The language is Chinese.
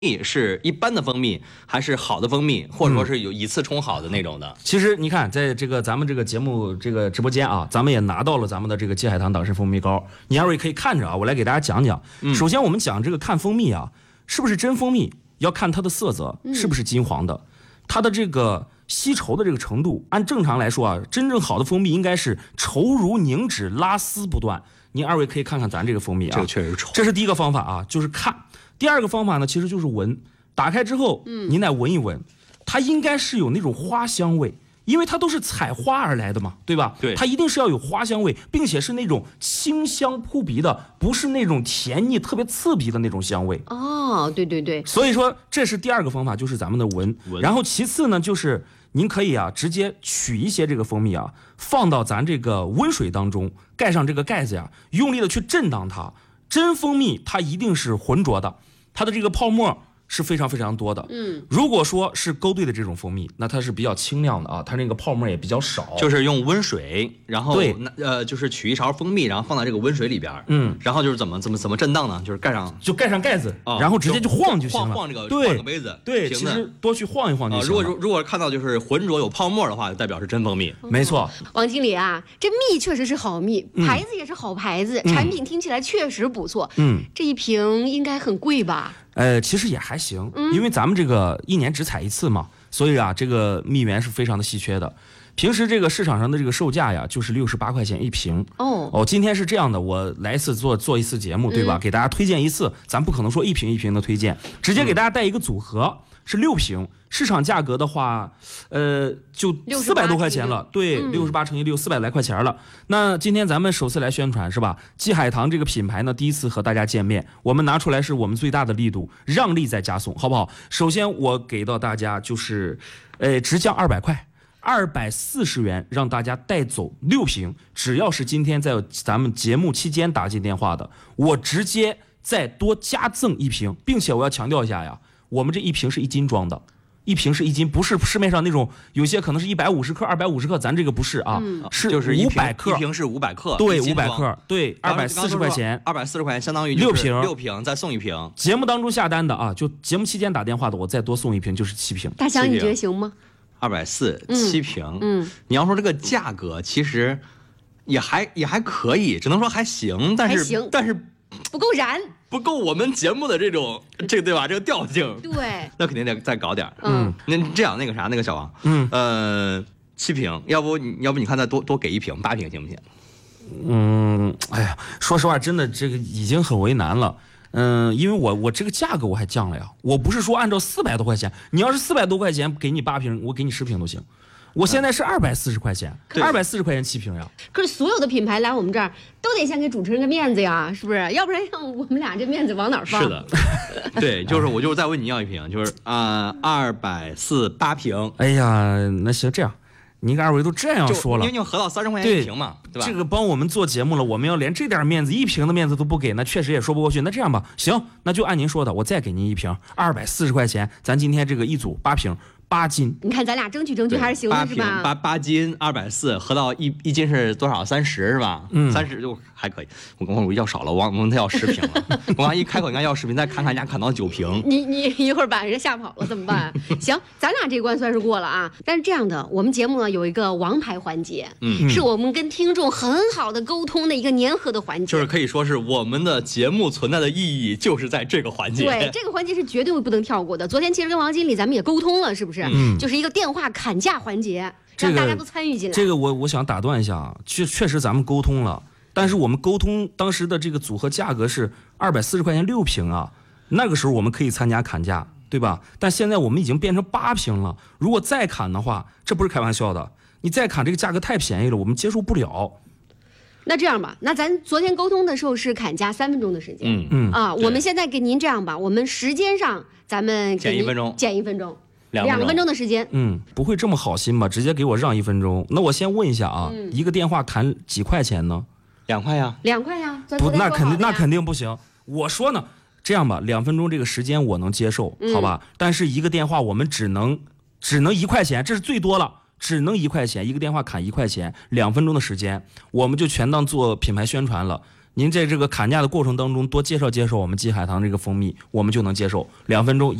是一般的蜂蜜，还是好的蜂蜜，或者说是有以次充好的那种的？ 其实你看，在这个咱们这个节目这个直播间啊，咱们也拿到了咱们的这个季海棠党参蜂蜜膏，你二位可以看着啊，我来给大家讲讲。首先我们讲这个看蜂蜜啊，是不是真蜂蜜，要看它的色泽是不是金黄的，它的这个吸稠的这个程度，按正常来说啊，真正好的蜂蜜应该是稠如凝脂，拉丝不断。您二位可以看看咱这个蜂蜜啊， 这个确实稠。 这是第一个方法啊，就是看。第二个方法呢，其实就是闻。打开之后，您来闻一闻，它应该是有那种花香味，因为它都是采花而来的嘛，对吧？ 对， 它一定是要有花香味，并且是那种清香扑鼻的，不是那种甜腻特别刺鼻的那种香味。 哦，对对对。 所以说这是第二个方法，就是咱们的闻。然后其次呢，就是您可以啊，直接取一些这个蜂蜜啊，放到咱这个温水当中，盖上这个盖子呀，用力的去震荡它。真蜂蜜它一定是浑浊的，它的这个泡沫是非常非常多的。如果说是勾兑的这种蜂蜜，那它是比较清亮的啊，它那个泡沫也比较少。 就是用温水，然后对， 就是取一勺蜂蜜，然后放在这个温水里边，然后就是怎么震荡呢？就是盖上盖子，然后直接就晃就行了。 晃这个对， 晃个杯子， 对，其实多去晃一晃就行了。 如果看到就是浑浊有泡沫的话，就代表是真蜂蜜。 没错， 王经理啊，这蜜确实是好蜜，牌子也是好牌子，产品听起来确实不错。这一瓶应该很贵吧？ 其实也还行，因为咱们这个一年只采一次嘛，所以啊，这个蜜源是非常的稀缺的。平时这个市场上的这个售价呀，就是68块钱一瓶。今天是这样的，我来一次做一次节目，对吧？给大家推荐一次，咱不可能说一瓶一瓶的推荐，直接给大家带一个组合，是6瓶。市场价格的话，就400多块钱了，对，68乘以6，400来块钱了。那今天咱们首次来宣传是吧？季海棠这个品牌呢，第一次和大家见面，我们拿出来是我们最大的力度，让利再加送，好不好？首先我给到大家就是，直降200块。240元让大家带走6瓶，只要是今天在咱们节目期间打进电话的，我直接再多加赠1瓶，并且我要强调一下呀，我们这1瓶是1斤装的，1瓶是1斤，不是市面上那种有些可能是150克、250克，咱这个不是啊，是就是 500克， 一瓶是500克， 对，500克，对，240块钱 ，240块钱相当于 6 瓶再送1瓶。 节目当中下单的啊，就节目期间打电话的，我再多送1瓶就是7瓶。 大强，你觉得行吗 ？240，7瓶。你要说这个价格，其实也还可以，只能说还行，但是不够燃， 不够我们节目的这个对吧？这个调性， 对， 那肯定得再搞点。那这样那个小王，7瓶，要不你看再多给1瓶，8瓶行不行？ 哎呀，说实话，真的这个已经很为难了。因为我这个价格我还降了呀，我不是说按照400多块钱，你要是400多块钱给你8瓶，我给你10瓶都行。我现在是240块钱，240块钱7瓶呀。 可是所有的品牌来我们这儿都得先给主持人个面子呀，是不是？要不然让我们俩这面子往哪儿放？ 是的，对，我就是再问你要1瓶，就是248瓶。 哎呀，那行这样。您二位都这样说了， 因为合到30块钱1瓶嘛，对吧？ 这个帮我们做节目了，我们要连这点面子1瓶的面子都不给，那确实也说不过去。那这样吧，行，那就按您说的，我再给您1瓶，240块钱，咱今天这个一组8瓶，8斤。 你看咱俩争取还是行的，是吧 ？8斤240，合到一斤是多少？30是吧？30就还可以。我要少了，我问他要10瓶了。我刚一开口应该要10瓶，再看人家砍到9瓶。 你一会儿把人家吓跑了怎么办？行，咱俩这关算是过了啊。但是这样的，我们节目呢有一个王牌环节，是我们跟听众很好的沟通的一个粘合的环节， 就是可以说是我们的节目存在的意义就是在这个环节。 对，这个环节是绝对不能跳过的。昨天其实跟王经理咱们也沟通了，是不是？就是一个电话砍价环节，让大家都参与进来。 这个我想打断一下啊，确实咱们沟通了，但是我们沟通当时的这个组合价格是240块钱6瓶啊，那个时候我们可以参加砍价，对吧？但现在我们已经变成8瓶了，如果再砍的话，这不是开玩笑的，你再砍这个价格太便宜了，我们接受不了。 那这样吧，那咱昨天沟通的时候是砍价3分钟的时间，我们现在给您这样吧，我们时间上咱们减1分钟 ，2个分钟的时间。 不会这么好心吧？直接给我让1分钟？那我先问一下啊，一个电话砍几块钱呢 ？2块呀 ，2块呀。 不，那肯定不行。我说呢，这样吧，2分钟这个时间我能接受，好吧？但是一个电话我们只能1块钱，这是最多了。只能1块钱，一个电话砍1块钱，2分钟的时间，我们就全当做品牌宣传了。 您在这个砍价的过程当中多介绍介绍我们金海棠这个蜂蜜，我们就能接受2分钟。